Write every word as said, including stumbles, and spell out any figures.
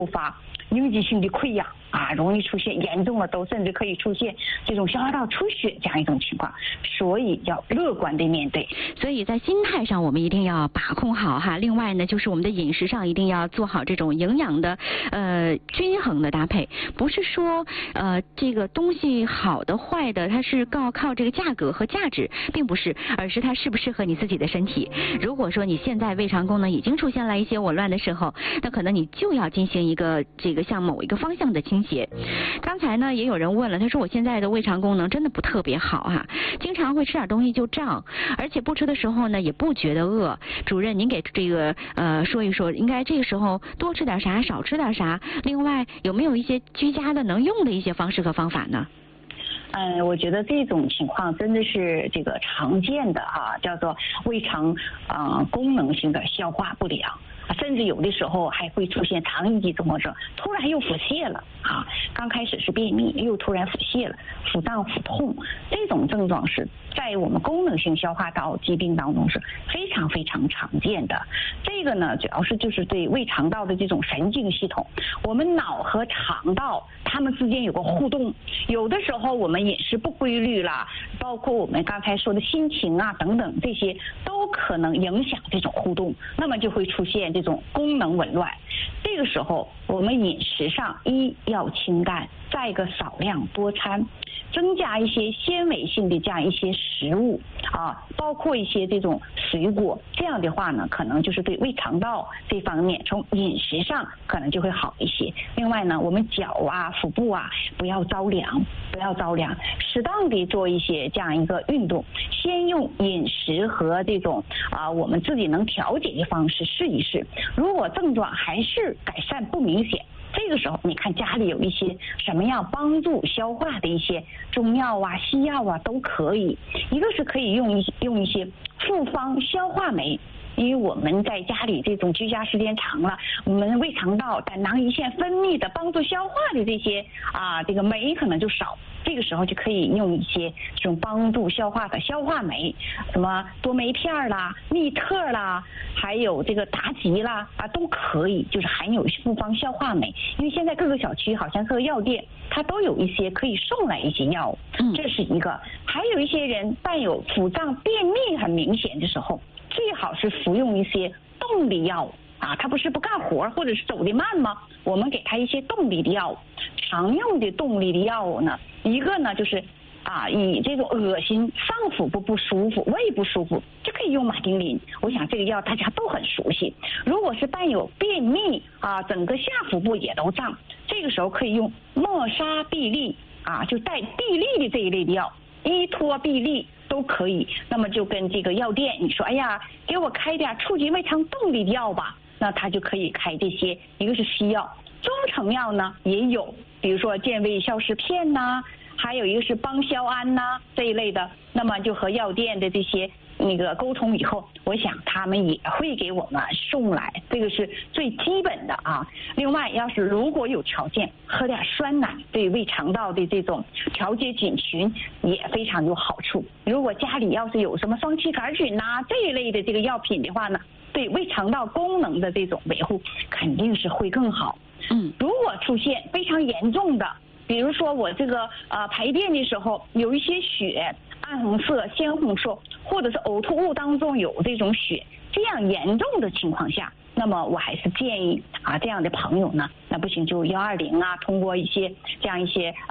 发应激性的溃疡啊，容易出现严重了都甚至可以出现这种消化道出血这样一种情况，所以要乐观的面对。 所以在心态上我们一定要把控好哈。另外呢，就是我们的饮食上一定要做好这种营养的呃均衡的搭配，不是说呃这个东西好的坏的它是靠靠这个价格和价值，并不是，而是它适不适合你自己的身体。如果说你现在胃肠功能已经出现了一些紊乱的时候，那可能你就要进行一个这个向某一个方向的倾斜。刚才呢也有人问了，他说我现在的胃肠功能真的不特别好哈、啊，经常会吃点东西就胀，而且不吃的时候呢也不觉得饿。主任您给这个呃说一说，应该这个时候多吃点啥，少吃点啥？另外有没有一些居家的能用的一些方式和方法呢？ 嗯，我觉得这种情况真的是这个常见的哈、啊，叫做胃肠啊、呃、功能性的消化不良。甚至有的时候还会出现肠易激综合症，突然又腹泻了啊！刚开始是便秘，又突然腹泻了，腹胀、腹痛，这种症状是在我们功能性消化道疾病当中是非常非常常见的。这个呢，主要是就是对胃肠道的这种神经系统，我们脑和肠道它们之间有个互动，有的时候我们饮食不规律啦，包括我们刚才说的心情啊等等，这些都可能影响这种互动，那么就会出现这种功能紊乱。这个时候我们饮食上一要清淡，再一个少量多餐，增加一些纤维性的这样一些食物啊，包括一些这种水果，这样的话呢，可能就是对胃肠道这方面从饮食上可能就会好一些。另外呢，我们脚啊、腹部啊不要着凉，不要着凉，适当的做一些这样一个运动，先用饮食和这种啊我们自己能调节的方式试一试。如果症状还是改善不明显，这个时候你看家里有一些什么样帮助消化的一些中药啊、西药啊都可以。一个是可以用一用一些复方消化酶，因为我们在家里这种居家时间长了，我们胃肠道、胆囊胰腺分泌的帮助消化的这些啊这个酶可能就少，这个时候就可以用一些这种帮助消化的消化酶，什么多酶片啦、密特啦，还有这个达吉啦啊都可以，就是含有复方消化酶。因为现在各个小区好像各个药店它都有一些可以送来一些药物，这是一个。还有一些人伴有腹胀、便秘很明显的时候，最好是服用一些动力药物啊，他不是不干活或者是走得慢吗？我们给他一些动力的药物。常用的动力的药物呢，一个呢就是啊，以这种恶心、上腹部不舒服、胃不舒服，就可以用马丁啉。我想这个药大家都很熟悉。如果是伴有便秘啊，整个下腹部也都胀，这个时候可以用莫沙必利啊，就带必利的这一类的药，依托必利都可以。那么就跟这个药店你说，哎呀，给我开点促进胃肠动力的药吧，那他就可以开这些。一个是西药，中成药呢也有，比如说健胃消食片呐、还有一个是邦硝胺呐、这一类的。那么就和药店的这些那个沟通以后，我想他们也会给我们送来，这个是最基本的啊。另外，要是如果有条件，喝点酸奶，对胃肠道的这种调节菌群也非常有好处。如果家里要是有什么双歧杆菌呐、这一类的这个药品的话呢，对胃肠道功能的这种维护肯定是会更好。 嗯， 如果出现非常严重的，比如说我这个呃排便的时候有一些血，暗红色、鲜红色，或者是呕吐物当中有这种血，这样严重的情况下，那么我还是建议啊这样的朋友呢，那不行就幺二零啊，通过一些这样一些